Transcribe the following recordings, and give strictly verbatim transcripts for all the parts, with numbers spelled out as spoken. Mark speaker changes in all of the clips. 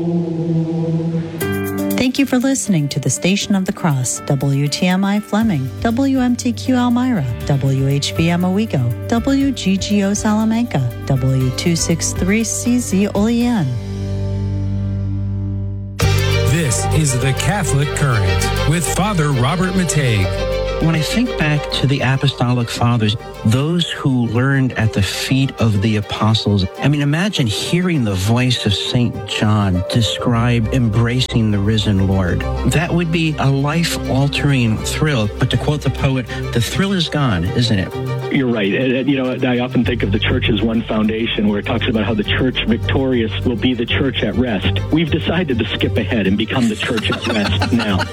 Speaker 1: Thank you for listening to the Station of the Cross, W T M I Fleming, W M T Q Elmira, W H B M Owego, W G G O Salamanca, W two sixty-three C Z Olean.
Speaker 2: This is the Catholic Current with Father Robert Matei.
Speaker 3: When I think back to the Apostolic Fathers, those who learned at the feet of the apostles, I mean, imagine hearing the voice of Saint John describe embracing the risen Lord. That would be a life-altering thrill. But to quote the poet, the thrill is gone, isn't it?
Speaker 4: You're right. And, you know, I often think of the church as one foundation where it talks about how the church victorious will be the church at rest. We've decided to skip ahead and become the church at rest now.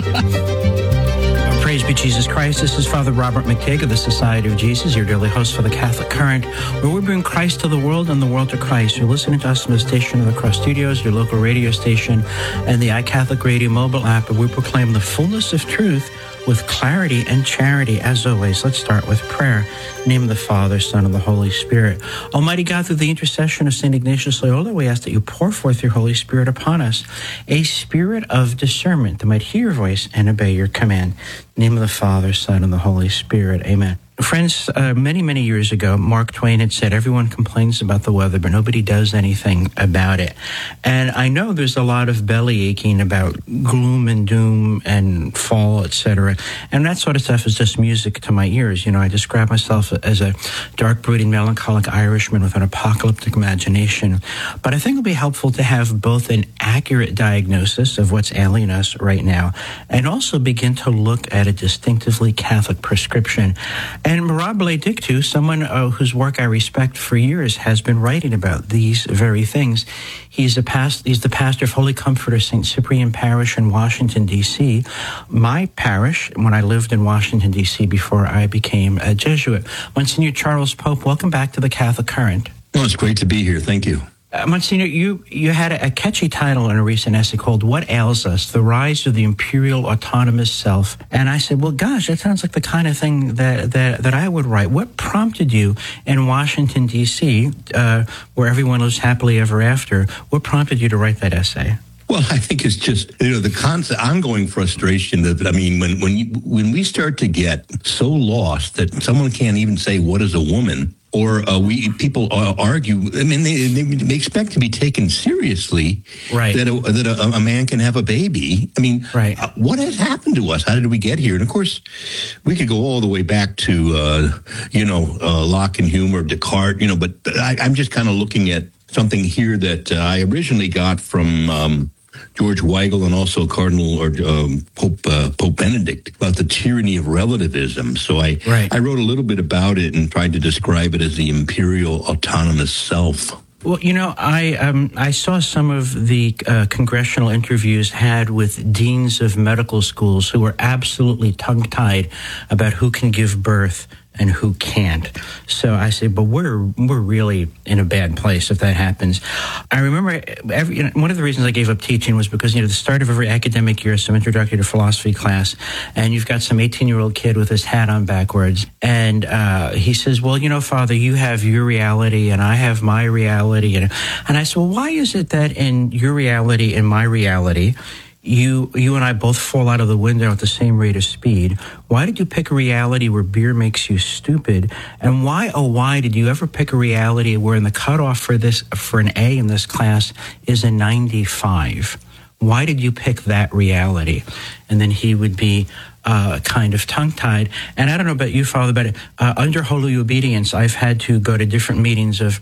Speaker 3: Praise be Jesus Christ. This is Father Robert Matei of the Society of Jesus, your daily host for the Catholic Current, where we bring Christ to the world and the world to Christ. You're listening to us from the Station of the Cross Studios, your local radio station, and the iCatholic Radio mobile app, where we proclaim the fullness of truth with clarity and charity. As always, let's start with prayer. In the name of the Father, Son, and the Holy Spirit. Almighty God, through the intercession of Saint Ignatius Loyola, we ask that you pour forth your Holy Spirit upon us, a spirit of discernment that might hear your voice and obey your command. In the name of the Father, Son, and the Holy Spirit. Amen. Friends, uh, many, many years ago, Mark Twain had said, everyone complains about the weather, but nobody does anything about it. And I know there's a lot of belly aching about gloom and doom and fall, et cetera. And that sort of stuff is just music to my ears. You know, I describe myself as a dark, brooding, melancholic Irishman with an apocalyptic imagination. But I think it'll be helpful to have both an accurate diagnosis of what's ailing us right now and also begin to look at a distinctively Catholic prescription. And Mirabile Dictu, someone uh, whose work I respect for years, has been writing about these very things. He's, a past, he's the pastor of Holy Comforter Saint Cyprian Parish in Washington, D C, my parish, when I lived in Washington, D C before I became a Jesuit. Monsignor Charles Pope, welcome back to the Catholic Current.
Speaker 5: Well, it's great to be here. Thank you.
Speaker 3: Uh, Monsignor, you, you had a, a catchy title in a recent essay called What Ails Us? The Rise of the Imperial Autonomous Self. And I said, well, gosh, that sounds like the kind of thing that, that, that I would write. What prompted you in Washington, D C, uh, where everyone lives happily ever after, what prompted you to write that essay?
Speaker 5: Well, I think it's just, you know, the constant ongoing frustration that, I mean, when when you, when we start to get so lost that someone can't even say what is a woman, or uh, we people uh, argue. I mean, they, they expect to be taken seriously.
Speaker 3: Right.
Speaker 5: That a, that a, a man can have a baby. I mean,
Speaker 3: right.
Speaker 5: uh, what has happened to us? How did we get here? And of course, we could go all the way back to uh, you know uh, Locke and Hume or Descartes. You know, but I, I'm just kind of looking at something here that uh, I originally got from Um, George Weigel and also Cardinal or um, Pope uh, Pope Benedict about the tyranny of relativism. So I
Speaker 3: right.
Speaker 5: I wrote a little bit about it and tried to describe it as the imperial autonomous self.
Speaker 3: Well, you know, I um, I saw some of the uh, congressional interviews had with deans of medical schools who were absolutely tongue-tied about who can give birth and who can't. So I say, but we're we're really in a bad place if that happens. I remember every, you know, one of the reasons I gave up teaching was because, you know, the start of every academic year is some introductory to philosophy class, and you've got some eighteen-year-old kid with his hat on backwards, and uh, he says, well, you know, Father, you have your reality, and I have my reality. And, and I said, well, why is it that in your reality and my reality, You you and I both fall out of the window at the same rate of speed? Why did you pick a reality where beer makes you stupid? And why, oh, why did you ever pick a reality where in the cutoff for this for an A in this class is a ninety-five? Why did you pick that reality? And then he would be uh, kind of tongue-tied. And I don't know about you, Father, but uh, under holy obedience, I've had to go to different meetings of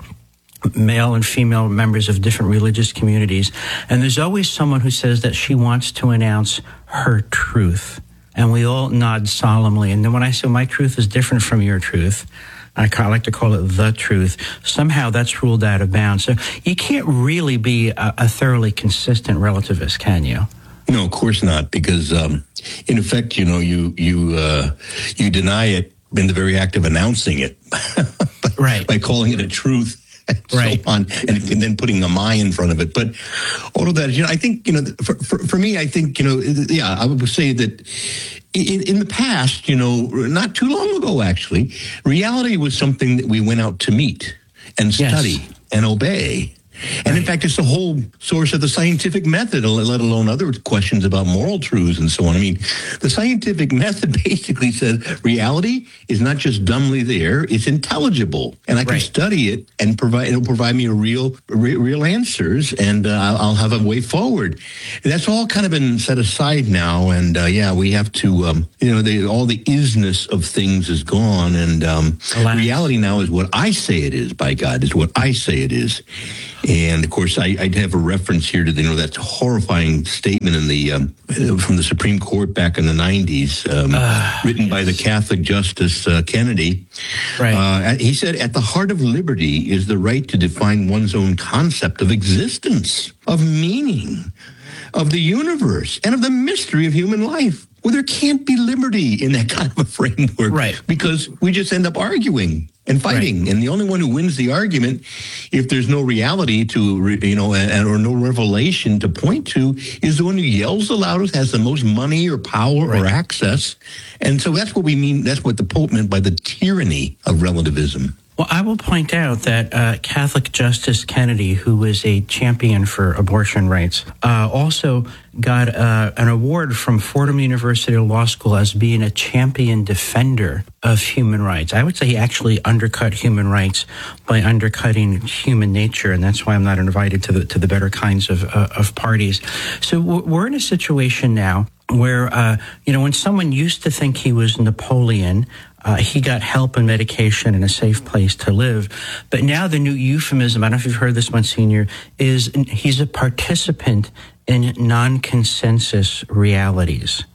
Speaker 3: male and female members of different religious communities. And there's always someone who says that she wants to announce her truth. And we all nod solemnly. And then when I say my truth is different from your truth, I like to call it the truth, somehow that's ruled out of bounds. So you can't really be a, a thoroughly consistent relativist, can you?
Speaker 5: No, of course not, because um, in effect, you know, you you uh, you deny it in the very act of announcing it,
Speaker 3: right?
Speaker 5: By calling it a truth. And
Speaker 3: right.
Speaker 5: so on, and, and then putting a my in front of it. But all of that, you know, I think, you know, for, for, for me, I think, you know, yeah, I would say that in, in the past, you know, not too long ago, actually, reality was something that we went out to meet and study yes. and obey. And in fact, it's the whole source of the scientific method, let alone other questions about moral truths and so on. I mean, the scientific method basically says reality is not just dumbly there, it's intelligible. And I can
Speaker 3: right.
Speaker 5: study it and provide, it'll provide me a real, real, real answers, and uh, I'll have a way forward. And that's all kind of been set aside now. And uh, yeah, we have to, um, you know, the, all the isness of things is gone. And um, reality now is what I say it is, by God, is what I say it is. And of course, I, I'd have a reference here to the, you know, that horrifying statement in the um, from the Supreme Court back in the nineties, um, uh, written yes. by the Catholic Justice uh, Kennedy.
Speaker 3: Right.
Speaker 5: Uh, he said, "At the heart of liberty is the right to define one's own concept of existence, of meaning, of the universe, and of the mystery of human life." Well, there can't be liberty in that kind of a framework,
Speaker 3: right?
Speaker 5: Because we just end up arguing and fighting, right. And the only one who wins the argument, if there's no reality to, you know, and, or no revelation to point to, is the one who yells the loudest, has the most money or power right. or access. And so that's what we mean. That's what the Pope meant by the tyranny of relativism.
Speaker 3: Well, I will point out that uh, Catholic Justice Kennedy, who was a champion for abortion rights, uh, also got uh, an award from Fordham University Law School as being a champion defender of human rights. I would say he actually undercut human rights by undercutting human nature, and that's why I'm not invited to the to the better kinds of uh, of parties. So we're in a situation now where, uh, you know, when someone used to think he was Napoleon, Uh, he got help and medication and a safe place to live. But now the new euphemism, I don't know if you've heard this, Monsignor, is he's a participant in non-consensus realities.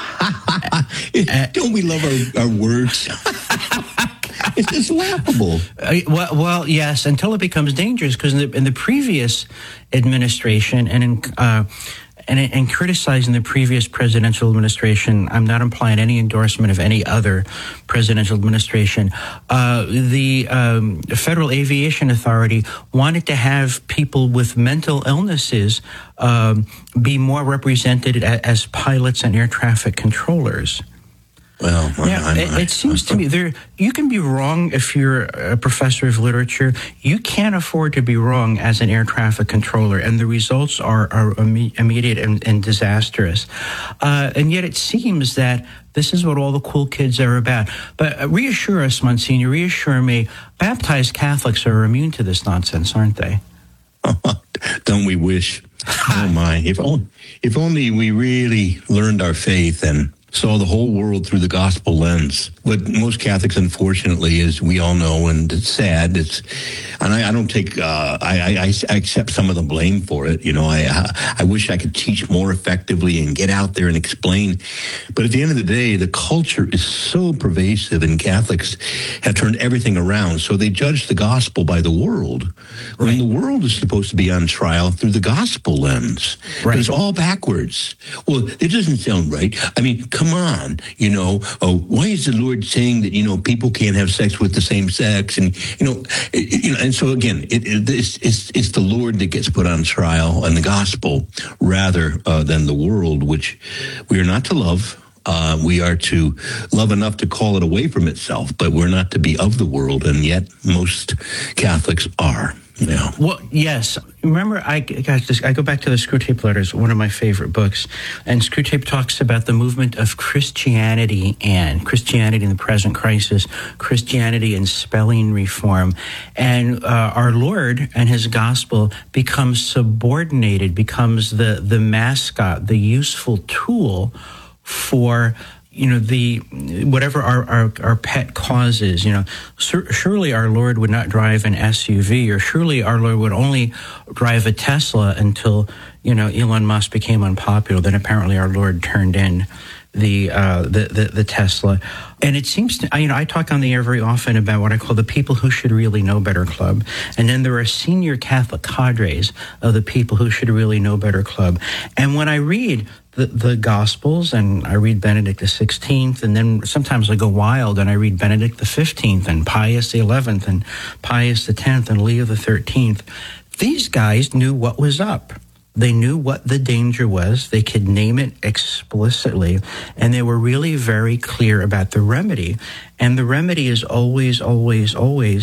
Speaker 5: Don't we love our, our words? It's just laughable.
Speaker 3: Uh, well, well, yes, until it becomes dangerous, because in the, in the previous administration and in uh, And, and criticizing the previous presidential administration, I'm not implying any endorsement of any other presidential administration. Uh, the um, Federal Aviation Authority wanted to have people with mental illnesses um, be more represented a, as pilots and air traffic controllers.
Speaker 5: Well,
Speaker 3: yeah, I'm, I'm, it, it seems to me there you can be wrong if you're a professor of literature. You can't afford to be wrong as an air traffic controller, and the results are, are immediate and, and disastrous. Uh, and yet it seems that this is what all the cool kids are about. But uh, reassure us, Monsignor, reassure me, baptized Catholics are immune to this nonsense, aren't they?
Speaker 5: Don't we wish? Oh, my. If only, if only we really learned our faith and saw the whole world through the gospel lens. What most Catholics, unfortunately, as we all know, and it's sad, it's, and I, I don't take, uh, I, I, I accept some of the blame for it. You know, I, I wish I could teach more effectively and get out there and explain. But at the end of the day, the culture is so pervasive, and Catholics have turned everything around. So they judge the gospel by the world, right, when the world is supposed to be on trial through the gospel lens. Right. But it's all backwards. Well, it doesn't sound right. I mean, come on, you know, oh, why is the Lord saying that, you know, people can't have sex with the same sex? And, you know, it, you know, and so again, it, it, it's, it's, it's the Lord that gets put on trial, and the gospel rather uh, than the world, which we are not to love. Uh, we are to love enough to call it away from itself, but we're not to be of the world, and yet most Catholics are. Yeah.
Speaker 3: Well, yes. Remember, I, guys, I go back to the Screwtape Letters, one of my favorite books, and Screwtape talks about the movement of Christianity and Christianity in the present crisis, Christianity and spelling reform, and uh, our Lord and His gospel becomes subordinated, becomes the the mascot, the useful tool for, you know, the whatever our, our, our pet cause is. You know, sur- surely our Lord would not drive an S U V, or surely our Lord would only drive a Tesla until, you know, Elon Musk became unpopular. Then apparently our Lord turned in the uh, the, the the Tesla. And it seems to, you know, I talk on the air very often about what I call the people who should really know better club. And then there are senior Catholic cadres of the people who should really know better club. And when I read the, the Gospels, and I read Benedict the sixteenth, and then sometimes I go wild and I read Benedict the fifteenth and Pius the eleventh and Pius the tenth and Leo the thirteenth, these guys knew what was up. They knew what the danger was. They could name it explicitly, and they were really very clear about the remedy. And the remedy is always, always, always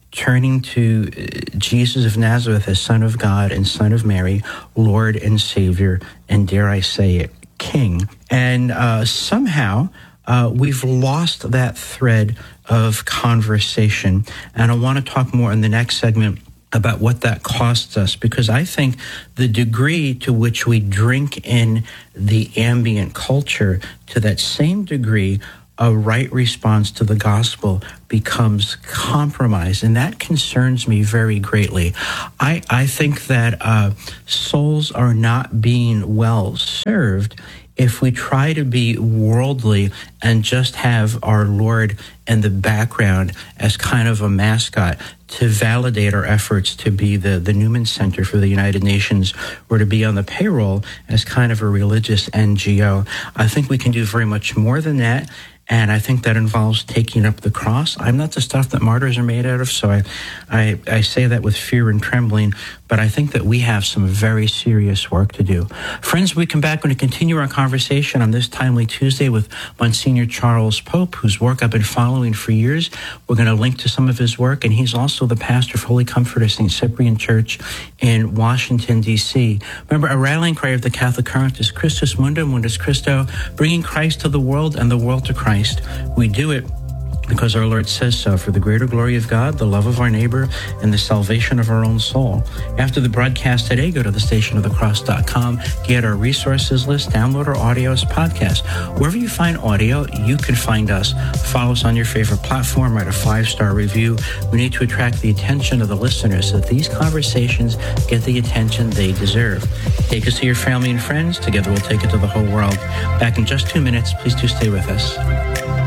Speaker 3: turning to Jesus of Nazareth as Son of God and Son of Mary, Lord and Savior, and dare I say it, King. And uh, somehow uh, we've lost that thread of conversation. And I want to talk more in the next segment about what that costs us, because I think the degree to which we drink in the ambient culture, to that same degree, a right response to the gospel becomes compromised, and that concerns me very greatly. I, I think that uh, souls are not being well served if we try to be worldly and just have our Lord in the background as kind of a mascot to validate our efforts to be the, the Newman Center for the United Nations, or to be on the payroll as kind of a religious N G O. I think we can do very much more than that. And I think that involves taking up the cross. I'm not the stuff that martyrs are made out of, so I, I, I say that with fear and trembling, but I think that we have some very serious work to do. Friends, we come back, we're going to continue our conversation on this timely Tuesday with Monsignor Charles Pope, whose work I've been following for years. We're going to link to some of his work, and he's also the pastor of Holy Comfort of Saint Cyprian Church in Washington, D C Remember, a rallying cry of the Catholic Current is Christus Mundum, Mundus Christo, bringing Christ to the world and the world to Christ. We do it because our Lord says so, for the greater glory of God, the love of our neighbor, and the salvation of our own soul. After the broadcast today, go to the station of the cross dot com, get our resources list, download our audio as podcast. Wherever you find audio, you can find us. Follow us on your favorite platform, write a five-star review. We need to attract the attention of the listeners so that these conversations get the attention they deserve. Take us to your family and friends. Together we'll take it to the whole world. Back in just two minutes. Please do stay with us.